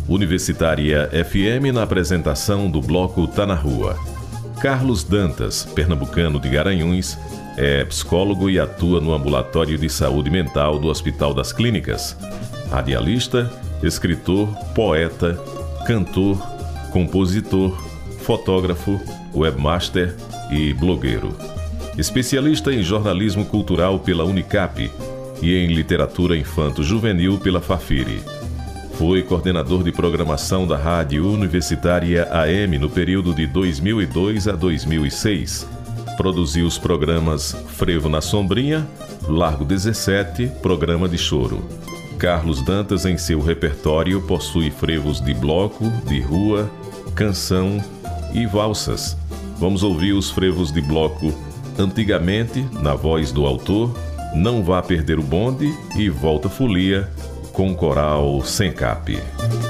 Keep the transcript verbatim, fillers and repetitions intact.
Universitária F M na apresentação do bloco Tá na Rua. Carlos Dantas, pernambucano de Garanhuns, é psicólogo e atua no Ambulatório de Saúde Mental do Hospital das Clínicas. Radialista, escritor, poeta, cantor, compositor, fotógrafo, webmaster e blogueiro. Especialista em jornalismo cultural pela Unicap e em literatura infanto-juvenil pela Fafiri. Foi coordenador de programação da Rádio Universitária A M no período de dois mil e dois a dois mil e seis. Produziu os programas Frevo na Sombrinha, Largo dezessete, Programa de Choro. Carlos Dantas, em seu repertório, possui frevos de bloco, de rua, canção e valsas. Vamos ouvir os frevos de bloco Antigamente, na voz do autor, Não Vá Perder o Bonde e Volta Folia, com coral Sencap.